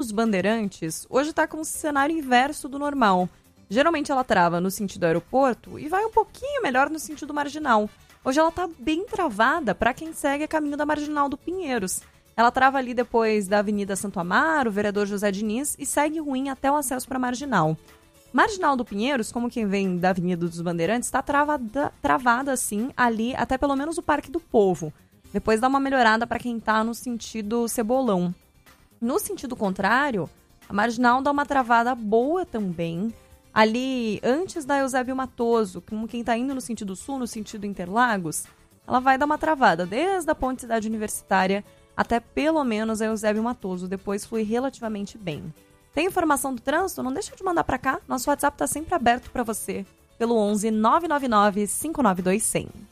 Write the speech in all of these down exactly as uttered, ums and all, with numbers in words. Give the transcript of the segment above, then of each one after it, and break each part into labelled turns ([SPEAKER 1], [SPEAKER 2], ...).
[SPEAKER 1] dos Bandeirantes hoje está com um cenário inverso do normal. Geralmente ela trava no sentido aeroporto e vai um pouquinho melhor no sentido marginal. Hoje ela está bem travada para quem segue a caminho da Marginal do Pinheiros. Ela trava ali depois da Avenida Santo Amaro, Vereador José Diniz, e segue ruim até o acesso para a Marginal. Marginal do Pinheiros, como quem vem da Avenida dos Bandeirantes, está travada, travada assim ali até pelo menos o Parque do Povo. Depois dá uma melhorada para quem está no sentido Cebolão. No sentido contrário, a Marginal dá uma travada boa também. Ali, antes da Eusébio Matoso, como quem está indo no sentido sul, no sentido Interlagos, ela vai dar uma travada desde a Ponte Cidade Universitária até pelo menos a Eusébio Matoso. Depois flui relativamente bem. Tem informação do trânsito? Não deixa de mandar para cá. Nosso WhatsApp está sempre aberto para você pelo onze nove nove nove cinco nove dois zero zero.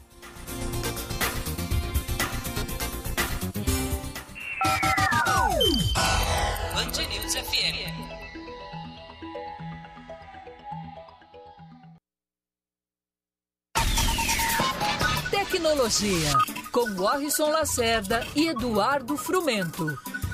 [SPEAKER 2] Band News F M. Tecnologia, com Warrison Lacerda e Eduardo Frumento.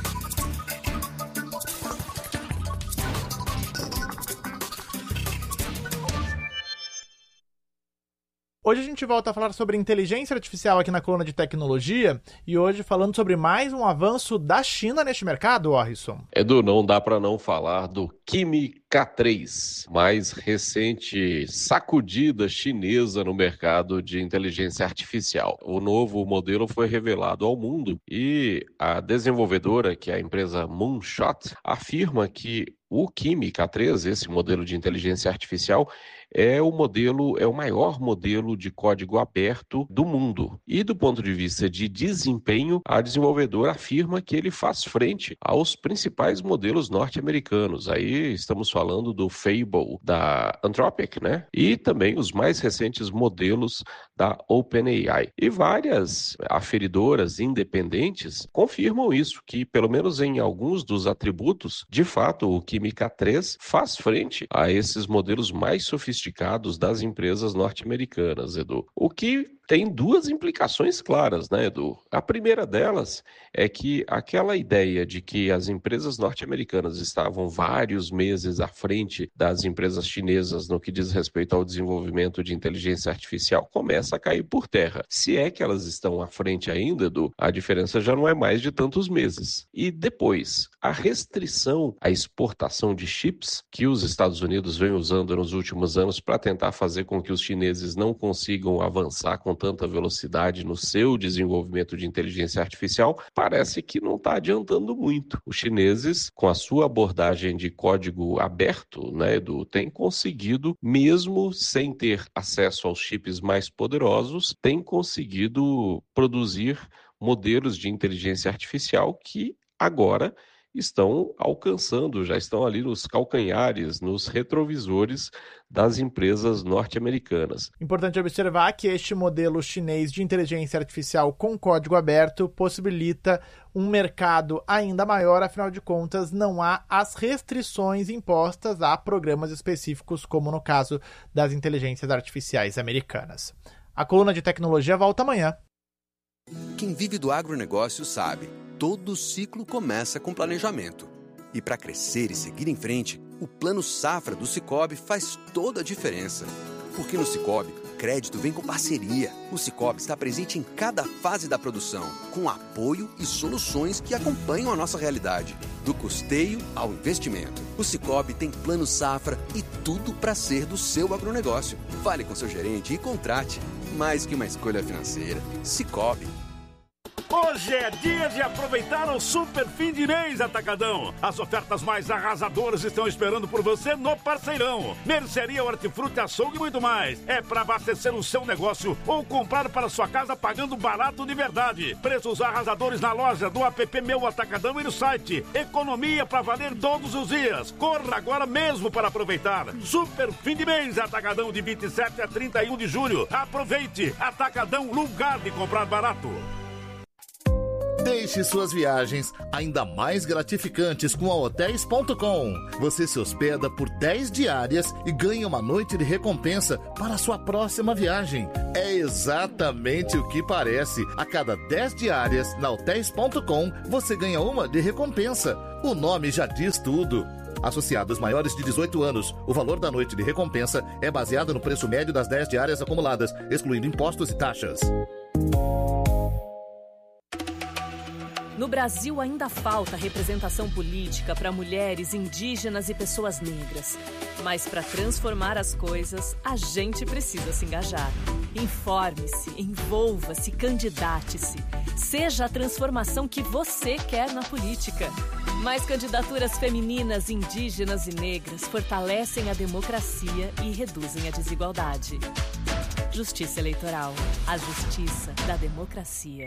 [SPEAKER 3] Hoje a gente volta a falar sobre inteligência artificial aqui na coluna de tecnologia e hoje falando sobre mais um avanço da China neste mercado, Warrison.
[SPEAKER 4] Edu, não dá para não falar do Kimi K três, mais recente sacudida chinesa no mercado de inteligência artificial. O novo modelo foi revelado ao mundo e a desenvolvedora, que é a empresa Moonshot, afirma que o Kimi K três, esse modelo de inteligência artificial, é o modelo, é o maior modelo de código aberto do mundo. E do ponto de vista de desempenho, a desenvolvedora afirma que ele faz frente aos principais modelos norte-americanos. Aí estamos falando do Fable da Anthropic, né? E também os mais recentes modelos da OpenAI. E várias aferidoras independentes confirmam isso, que pelo menos em alguns dos atributos, de fato, o Kimi K três faz frente a esses modelos mais sofisticados das empresas norte-americanas, Edu. O que tem duas implicações claras, né, Edu? A primeira delas é que aquela ideia de que as empresas norte-americanas estavam vários meses à frente das empresas chinesas no que diz respeito ao desenvolvimento de inteligência artificial começa a cair por terra. Se é que elas estão à frente ainda, Edu, a diferença já não é mais de tantos meses. E depois, a restrição à exportação de chips que os Estados Unidos vem usando nos últimos anos para tentar fazer com que os chineses não consigam avançar com tanta velocidade no seu desenvolvimento de inteligência artificial, parece que não está adiantando muito. Os chineses, com a sua abordagem de código aberto, né, Edu, têm conseguido, mesmo sem ter acesso aos chips mais poderosos, têm conseguido produzir modelos de inteligência artificial que agora estão alcançando, já estão ali nos calcanhares, nos retrovisores das empresas norte-americanas.
[SPEAKER 3] Importante observar que este modelo chinês de inteligência artificial com código aberto possibilita um mercado ainda maior, afinal de contas, não há as restrições impostas a programas específicos, como no caso das inteligências artificiais americanas. A coluna de tecnologia volta amanhã.
[SPEAKER 5] Quem vive do agronegócio sabe. Todo ciclo começa com planejamento. E para crescer e seguir em frente, o Plano Safra do Sicoob faz toda a diferença. Porque no Sicoob, crédito vem com parceria. O Sicoob está presente em cada fase da produção, com apoio e soluções que acompanham a nossa realidade. Do custeio ao investimento. O Sicoob tem Plano Safra e tudo para ser do seu agronegócio. Fale com seu gerente e contrate. Mais que uma escolha financeira. Sicoob.
[SPEAKER 6] Hoje é dia de aproveitar o super fim de mês Atacadão. As ofertas mais arrasadoras estão esperando por você no Parceirão. Mercearia, hortifruti, açougue e muito mais. É para abastecer o seu negócio ou comprar para sua casa pagando barato de verdade. Preços arrasadores na loja, do app Meu Atacadão e no site. Economia para valer todos os dias. Corra agora mesmo para aproveitar. Super fim de mês Atacadão de vinte e sete a trinta e um de julho. Aproveite. Atacadão, lugar de comprar barato.
[SPEAKER 7] Deixe suas viagens ainda mais gratificantes com a Hotéis ponto com. Você se hospeda por dez diárias e ganha uma noite de recompensa para a sua próxima viagem. É exatamente o que parece. A cada dez diárias na Hotéis ponto com, você ganha uma de recompensa. O nome já diz tudo. Associados maiores de dezoito anos, o valor da noite de recompensa é baseado no preço médio das dez diárias acumuladas, excluindo impostos e taxas.
[SPEAKER 2] No Brasil ainda falta representação política para mulheres, indígenas e pessoas negras. Mas para transformar as coisas, a gente precisa se engajar. Informe-se, envolva-se, candidate-se. Seja a transformação que você quer na política. Mais candidaturas femininas, indígenas e negras fortalecem a democracia e reduzem a desigualdade. Justiça Eleitoral. A justiça da democracia.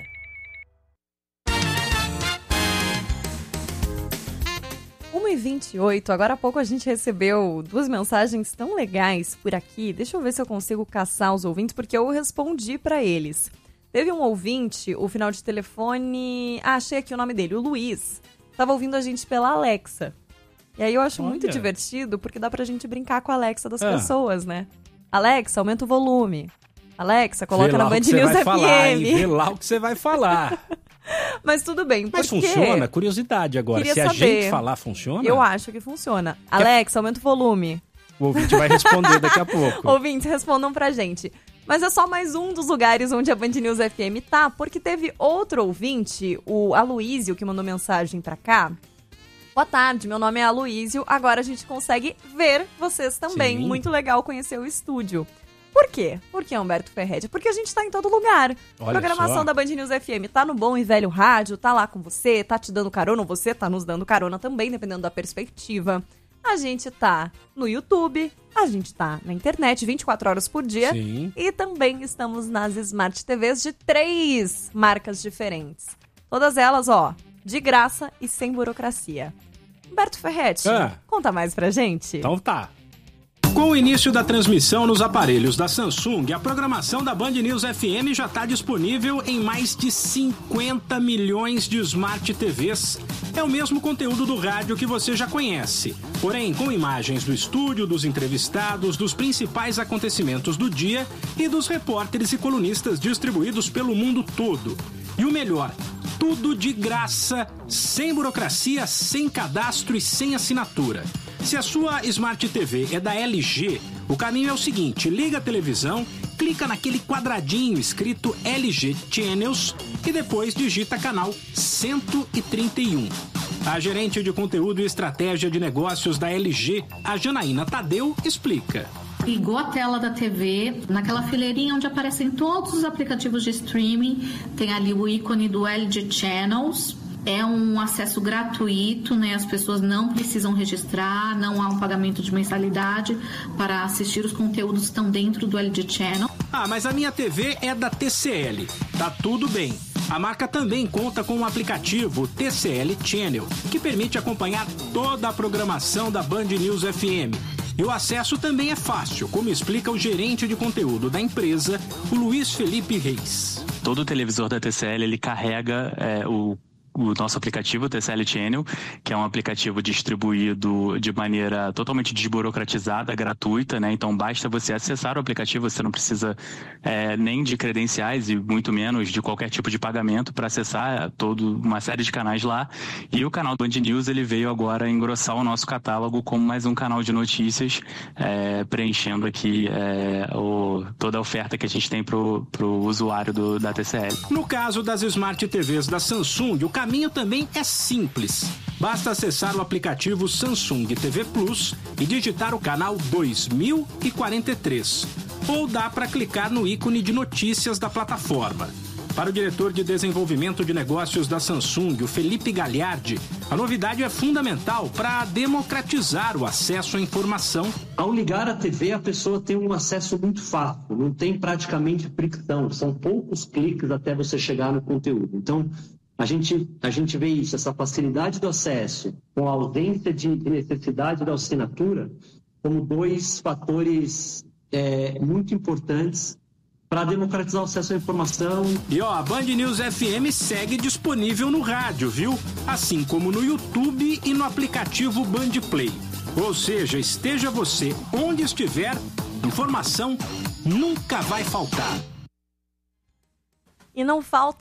[SPEAKER 1] uma e vinte e oito, agora há pouco a gente recebeu duas mensagens tão legais por aqui. Deixa eu ver se eu consigo caçar os ouvintes, porque eu respondi para eles. Teve um ouvinte, o final de telefone... Ah, achei aqui o nome dele, o Luiz. Tava ouvindo a gente pela Alexa. E aí eu acho Olha. muito divertido, porque dá pra gente brincar com a Alexa das ah. pessoas, né? Alexa, aumenta o volume. Alexa, coloca na Band News F M.
[SPEAKER 8] Falar, vê lá o que você vai falar.
[SPEAKER 1] Mas tudo bem,
[SPEAKER 8] Mas
[SPEAKER 1] porque...
[SPEAKER 8] funciona? Curiosidade agora.
[SPEAKER 1] Queria
[SPEAKER 8] Se a
[SPEAKER 1] saber.
[SPEAKER 8] gente falar, funciona?
[SPEAKER 1] Eu acho que funciona. Alexa, aumenta o volume.
[SPEAKER 8] O ouvinte vai responder daqui a pouco.
[SPEAKER 1] Ouvintes, respondam pra gente. Mas é só mais um dos lugares onde a Band News F M tá, porque teve outro ouvinte, o Aloísio, que mandou mensagem pra cá. Boa tarde, meu nome é Aloísio. Agora a gente consegue ver vocês também. Sim. Muito legal conhecer o estúdio. Por quê? Por que, Humberto Ferretti? Porque a gente tá em todo lugar.
[SPEAKER 8] Olha
[SPEAKER 1] a programação
[SPEAKER 8] só.
[SPEAKER 1] da Band News F M tá no bom e velho rádio, tá lá com você, tá te dando carona, ou você tá nos dando carona também, dependendo da perspectiva. A gente tá no YouTube, a gente tá na internet vinte e quatro horas por dia.
[SPEAKER 8] Sim.
[SPEAKER 1] E também estamos nas Smart T Vs de três marcas diferentes. Todas elas, ó, de graça e sem burocracia. Humberto Ferretti, ah. conta mais pra gente.
[SPEAKER 8] Então tá. Com o início da transmissão nos aparelhos da Samsung, a programação da Band News F M já está disponível em mais de cinquenta milhões de Smart T Vs. É o mesmo conteúdo do rádio que você já conhece, porém com imagens do estúdio, dos entrevistados, dos principais acontecimentos do dia e dos repórteres e colunistas distribuídos pelo mundo todo. E o melhor, tudo de graça, sem burocracia, sem cadastro e sem assinatura. Se a sua Smart T V é da L G, o caminho é o seguinte: liga a televisão, clica naquele quadradinho escrito L G Channels e depois digita canal cento e trinta e um. A gerente de conteúdo e estratégia de negócios da L G, a Janaína Tadeu, explica.
[SPEAKER 9] Ligou a tela da T V, naquela fileirinha onde aparecem todos os aplicativos de streaming, tem ali o ícone do L G Channels. É um acesso gratuito, né? As pessoas não precisam registrar, não há um pagamento de mensalidade para assistir os conteúdos que estão dentro do L G Channel.
[SPEAKER 8] Ah, mas a minha T V é da T C L. Tá tudo bem. A marca também conta com o aplicativo T C L Channel, que permite acompanhar toda a programação da Band News F M. E o acesso também é fácil, como explica o gerente de conteúdo da empresa, o Luiz Felipe Reis.
[SPEAKER 10] Todo televisor da T C L, ele carrega é, o o nosso aplicativo T C L Channel, que é um aplicativo distribuído de maneira totalmente desburocratizada, gratuita, né? Então basta você acessar o aplicativo, você não precisa é, nem de credenciais e muito menos de qualquer tipo de pagamento para acessar toda uma série de canais lá. E o canal Band News, ele veio agora engrossar o nosso catálogo como mais um canal de notícias, é, preenchendo aqui é, o, toda a oferta que a gente tem pro, pro usuário do, da T C L.
[SPEAKER 8] No caso das Smart T Vs da Samsung, o O caminho também é simples. Basta acessar o aplicativo Samsung T V Plus e digitar o canal dois mil e quarenta e três. Ou dá para clicar no ícone de notícias da plataforma. Para o diretor de desenvolvimento de negócios da Samsung, o Felipe Gagliardi, a novidade é fundamental para democratizar o acesso à informação.
[SPEAKER 11] Ao ligar a T V, a pessoa tem um acesso muito fácil, não tem praticamente fricção, são poucos cliques até você chegar no conteúdo. Então, A gente, a gente vê isso, essa facilidade do acesso, com a ausência de necessidade da assinatura, como dois fatores é, muito importantes para democratizar o acesso à informação.
[SPEAKER 8] E ó, a Band News F M segue disponível no rádio, viu? Assim como no YouTube e no aplicativo Band Play. Ou seja, esteja você onde estiver, informação nunca vai faltar.
[SPEAKER 1] E não falta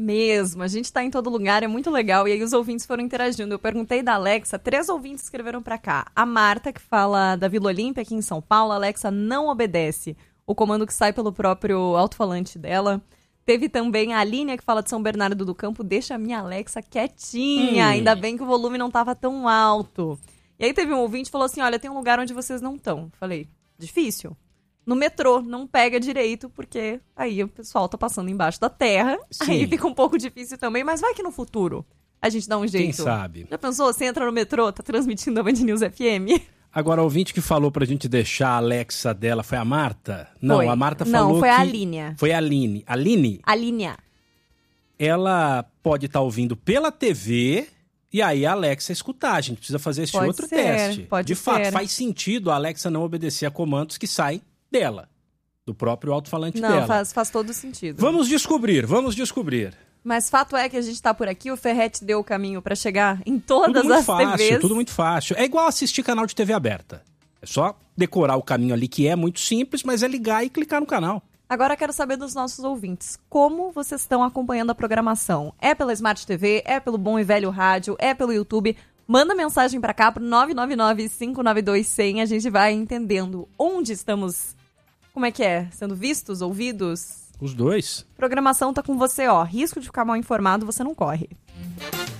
[SPEAKER 1] Mesmo, a gente tá em todo lugar, é muito legal. E aí os ouvintes foram interagindo. Eu perguntei da Alexa, três ouvintes escreveram pra cá. A Marta, que fala da Vila Olímpia aqui em São Paulo, a Alexa não obedece o comando que sai pelo próprio alto-falante dela. Teve também a Aline, que fala de São Bernardo do Campo, deixa a minha Alexa quietinha, hum. ainda bem que o volume não tava tão alto. E aí teve um ouvinte que falou assim, olha, tem um lugar onde vocês não estão. Falei, difícil. No metrô, não pega direito, porque aí o pessoal tá passando embaixo da terra. Sim. Aí fica um pouco difícil também, mas vai que no futuro a gente dá um jeito.
[SPEAKER 8] Quem sabe?
[SPEAKER 1] Já pensou, você entra no metrô, tá transmitindo a Band News F M?
[SPEAKER 8] Agora, o ouvinte que falou pra gente deixar a Alexa dela foi a Marta? Não,
[SPEAKER 1] foi.
[SPEAKER 8] a Marta falou
[SPEAKER 1] Não, foi
[SPEAKER 8] que...
[SPEAKER 1] a Aline.
[SPEAKER 8] Foi a Aline. Aline?
[SPEAKER 1] Aline.
[SPEAKER 8] Ela pode estar tá ouvindo pela T V e aí a Alexa escutar. A gente precisa fazer esse
[SPEAKER 1] pode
[SPEAKER 8] outro
[SPEAKER 1] ser,
[SPEAKER 8] teste.
[SPEAKER 1] Pode
[SPEAKER 8] De
[SPEAKER 1] ser.
[SPEAKER 8] fato, faz sentido a Alexa não obedecer a comandos que saem dela, do próprio alto-falante
[SPEAKER 1] não,
[SPEAKER 8] dela.
[SPEAKER 1] Não, faz, faz todo sentido.
[SPEAKER 8] Vamos descobrir, vamos descobrir.
[SPEAKER 1] Mas fato é que a gente tá por aqui, o Ferretti deu o caminho pra chegar em todas
[SPEAKER 8] tudo
[SPEAKER 1] as
[SPEAKER 8] fácil,
[SPEAKER 1] T Vs.
[SPEAKER 8] Tudo muito fácil. É igual assistir canal de T V aberta. É só decorar o caminho ali, que é muito simples, mas é ligar e clicar no canal.
[SPEAKER 1] Agora eu quero saber dos nossos ouvintes, como vocês estão acompanhando a programação? É pela Smart T V, é pelo bom e velho rádio, é pelo YouTube? Manda mensagem pra cá pro nove nove nove, cinco nove dois, cem, a gente vai entendendo onde estamos, como é que é, sendo vistos, ouvidos?
[SPEAKER 8] Os dois.
[SPEAKER 1] Programação tá com você, ó, risco de ficar mal informado, você não corre.